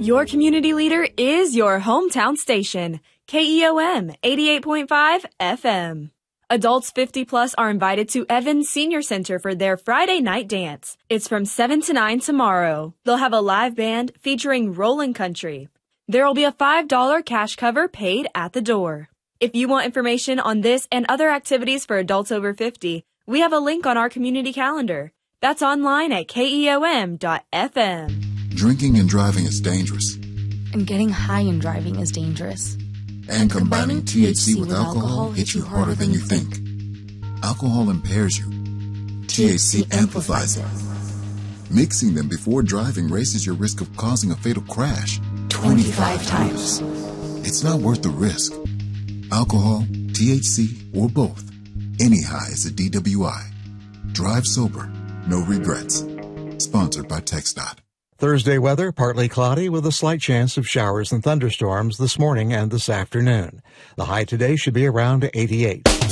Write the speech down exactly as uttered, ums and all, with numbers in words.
Your community leader is your hometown station, K E O M eighty-eight point five F M. Adults fifty plus are invited to Evans Senior Center for their Friday night dance. It's from seven to nine tomorrow. They'll have a live band featuring Rollin' Country. There will be a five dollar cash cover paid at the door. If you want information on this and other activities for adults over fifty, we have a link on our community calendar. That's online at K E O M dot F M. Drinking and driving is dangerous. And getting high and driving is dangerous. And combining T H C with alcohol hits you harder than you think. Alcohol impairs you. T H C amplifies it. Mixing them before driving raises your risk of causing a fatal crash twenty-five times. It's not worth the risk. Alcohol, T H C, or both. Any high is a D W I. Drive sober, no regrets. Sponsored by TxDOT. Thursday weather, partly cloudy with a slight chance of showers and thunderstorms this morning and this afternoon. The high today should be around eighty-eight.